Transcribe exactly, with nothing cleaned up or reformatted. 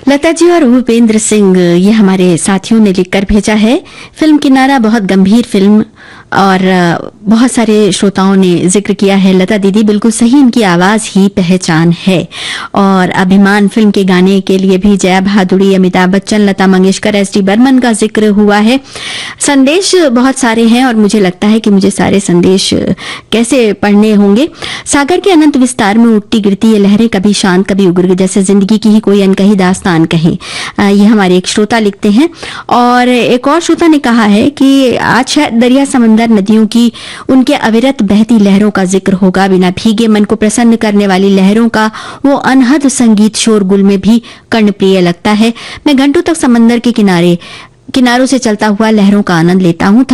लता जी और भूपेंद्र सिंह ये हमारे साथियों ने लिखकर भेजा है। फिल्म किनारा बहुत गंभीर फिल्म और बहुत सारे श्रोताओं ने जिक्र किया है। लता दीदी बिल्कुल सही, इनकी आवाज ही पहचान है। और अभिमान फिल्म के गाने के लिए भी जया भादुड़ी, अमिताभ बच्चन, लता मंगेशकर, एस डी बर्मन का जिक्र हुआ है। संदेश बहुत सारे हैं और मुझे लगता है कि मुझे सारे संदेश कैसे पढ़ने होंगे। सागर के अनंत विस्तार में उठती गिरती ये लहरें, कभी शांत कभी उग्र, जैसे जिंदगी की ही कोई अनकही दास्तान कहें। ये हमारे एक श्रोता लिखते हैं। और एक और श्रोता ने कहा है कि आज शायद दरिया समंदर नदियों की उनके अविरत बहती लहरों का जिक्र होगा। बिना भीगे मन को प्रसन्न करने वाली लहरों का वो अनहद संगीत शोरगुल में भी कर्णप्रिय लगता है। मैं घंटों तक समंदर के किनारे किनारों से चलता हुआ लहरों का आनंद लेता हूं।